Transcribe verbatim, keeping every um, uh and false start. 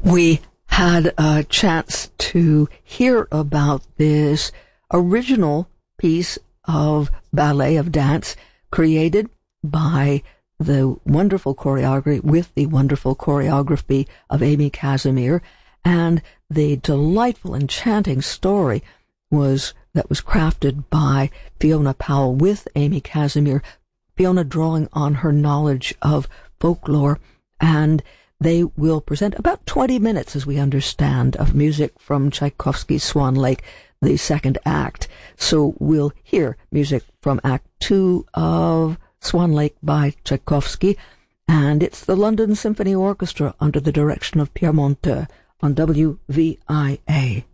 We had a chance to hear about this original piece of ballet, of dance, created by the wonderful choreography, with the wonderful choreography of Amy Casimir, and the delightful, enchanting story was that was crafted by Fiona Powell with Amy Casimir, Fiona drawing on her knowledge of folklore, and they will present about twenty minutes, as we understand, of music from Tchaikovsky's Swan Lake, the second act. So we'll hear music from Act Two of Swan Lake by Tchaikovsky, and it's the London Symphony Orchestra under the direction of Pierre Monteux on W V I A.